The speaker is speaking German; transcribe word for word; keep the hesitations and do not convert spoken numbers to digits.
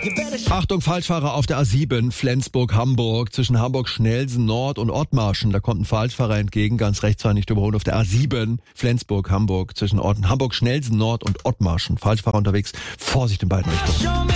Achtung, Falschfahrer auf der A sieben, Flensburg-Hamburg, zwischen Hamburg-Schnelsen-Nord und Ottmarschen. Da kommt ein Falschfahrer entgegen, ganz rechts war nicht überholt auf der A sieben, Flensburg-Hamburg, zwischen Hamburg-Schnelsen-Nord und Ottmarschen. Falschfahrer unterwegs, Vorsicht in beiden Richtungen.